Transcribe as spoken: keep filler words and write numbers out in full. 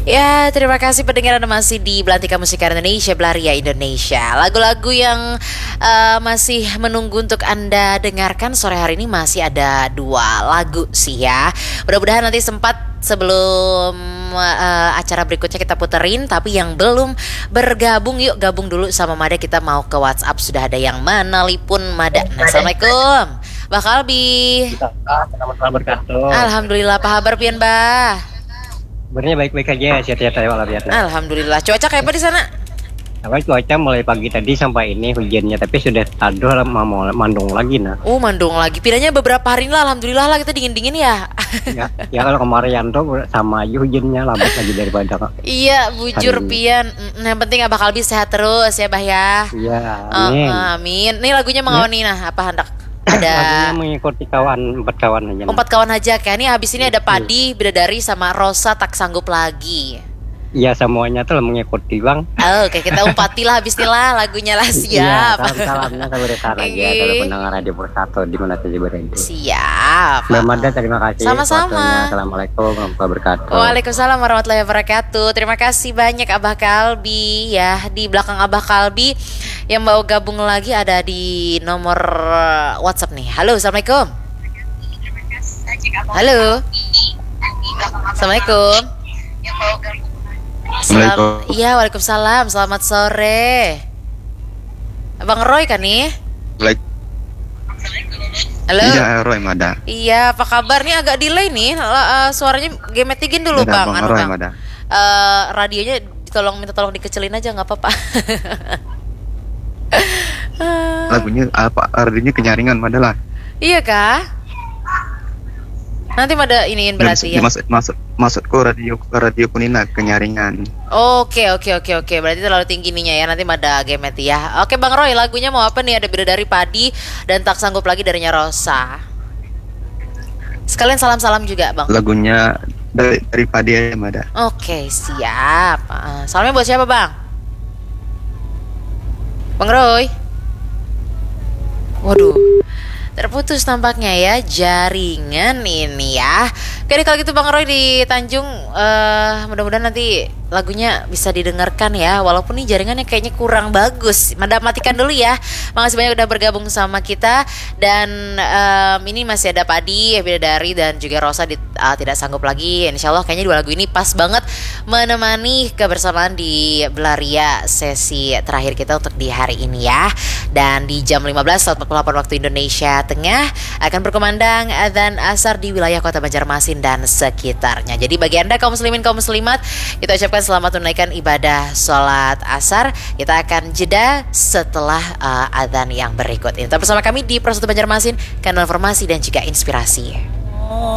Ya, terima kasih pendengar Anda masih di Belantika Musik Indonesia, Belaria Indonesia. Lagu-lagu yang uh, masih menunggu untuk Anda dengarkan sore hari ini masih ada dua lagu sih ya. Mudah-mudahan nanti sempat sebelum uh, acara berikutnya kita puterin. Tapi yang belum bergabung, yuk gabung dulu sama Mada. Kita mau ke WhatsApp, sudah ada yang menelpon Mada. Nah, Assalamualaikum Mbah Kalbi. Alhamdulillah, apa kabar pian Mbah? Sebenarnya baik-baik aja, sehat-sehat aja walafiat. Alhamdulillah. Cuaca kayak apa di sana? Apa cuaca mulai pagi tadi sampai ini hujannya, tapi sudah taduh mau mandung lagi nah. Oh, mandung lagi. Pidanya beberapa hari lah, alhamdulillah lah kita dingin-dingin ya. Ya, ya kalau kemarin tuh sama aja hujannya lambat lagi daripada. Iya, bujur pian. Yang penting Abah Kalbi sehat terus ya, Bah ya. Iya, amin. Uh, amin. Nih lagunya mau nih nah, apa hendak? Ada lagunya mengikuti kawan, empat kawan aja. Empat kawan aja kan. Ini habis ini ada Padi, Bidadari sama Rosa Tak Sanggup Lagi. Iya, semuanya tuh mengikuti bang. Oh, oke, kita umpati lah habis ini lah lagunya lah, siap. Iya, salam-salamnya keberatan aja kalau pendengar Radio Persatu di mana saja berada. Siap. Selamat terima kasih. Sama-sama. Assalamualaikum warahmatullahi wabarakatuh. Waalaikumsalam warahmatullahi wabarakatuh. Terima kasih banyak Abah Kalbi ya. Di belakang Abah Kalbi yang mau gabung lagi ada di nomor WhatsApp nih. Halo, assalamualaikum. Halo. Assalamualaikum. Assalamualaikum. Iya, waalaikumsalam. Selamat sore. Abang Roy kan nih? Like. Halo. Iya, Roy Mada. Iya, apa kabar nih? Agak delay nih. Uh, suaranya gemetigin dulu, Bang. Bang. Anu, Roy Bang. Mada. Uh, radionya tolong minta tolong dikecilin aja, nggak apa-apa. Lagunya apa? Artinya kenyaringan Mada lah. Iya kah? Nanti Mada iniin berarti ya. Masuk masuk masukku radio radio Kunina kenyaringan. Oke oke oke oke. Berarti terlalu tinggi ininya ya. Nanti Mada gemet ya. Oke Bang Roy, lagunya mau apa nih? Ada Bidadari Padi dan Tak Sanggup Lagi darinya Rosa. Sekalian salam-salam juga Bang. Lagunya dari, dari Padi aja Mada. Oke siap. Uh, salamnya buat siapa Bang? Bang Roy. Waduh, terputus tampaknya ya jaringan ini ya. Oke kalau gitu Bang Roy di Tanjung, uh, mudah-mudahan nanti lagunya bisa didengarkan ya. Walaupun nih jaringannya kayaknya kurang bagus. Mada matikan dulu ya. Makasih banyak udah bergabung sama kita. Dan um, ini masih ada Padi, Bidadari dan juga Rosa di, uh, Tidak Sanggup Lagi. Insya Allah kayaknya dua lagu ini pas banget menemani kebersamaan di Belaria sesi terakhir kita untuk di hari ini ya. Dan di jam lima belas empat puluh delapan waktu Indonesia Tengah akan berkumandang adzan asar di wilayah Kota Banjarmasin dan sekitarnya. Jadi bagi Anda kaum muslimin kaum muslimat, kita ucapkan selamat menunaikan ibadah sholat asar. Kita akan jeda setelah uh, adzan yang berikut ini. Tetap bersama kami di Persatu Banjarmasin, kanal informasi dan juga inspirasi.